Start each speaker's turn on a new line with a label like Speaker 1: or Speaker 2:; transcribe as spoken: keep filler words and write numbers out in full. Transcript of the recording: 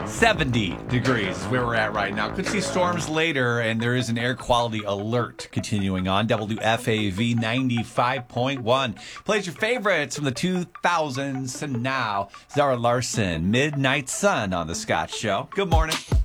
Speaker 1: seventy degrees is where we're at right now. Could see storms later, and there is an air quality alert continuing on. W F A V ninety-five point one. Plays your favorites from the two thousands to now. Zara Larson, Midnight Sun on The Scott Show. Good morning.